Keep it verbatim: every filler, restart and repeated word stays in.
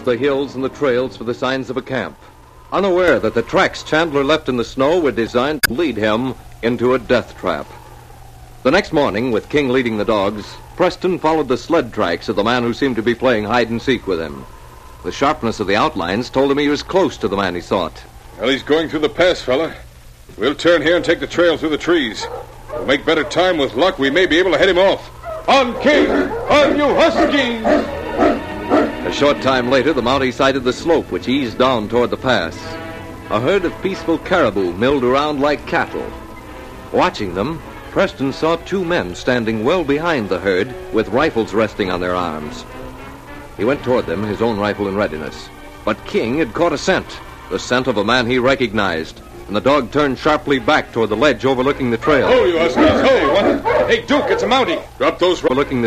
the hills and the trails for the signs of a camp, unaware that the tracks Chandler left in the snow were designed to lead him into a death trap. The next morning, with King leading the dogs, Preston followed the sled tracks of the man who seemed to be playing hide-and-seek with him. The sharpness of the outlines told him he was close to the man he sought. Well, he's going through the pass, fella. We'll turn here and take the trail through the trees. We'll make better time. With luck, we may be able to head him off. On, King! On, you huskies! A short time later, the Mountie sighted the slope which eased down toward the pass. A herd of peaceful caribou milled around like cattle. Watching them, Preston saw two men standing well behind the herd with rifles resting on their arms. He went toward them, his own rifle in readiness. But King had caught a scent, the scent of a man he recognized, and the dog turned sharply back toward the ledge overlooking the trail. Oh, you huskies! Oh, what? Hey, Duke, it's a Mountie! Drop those... Overlooking the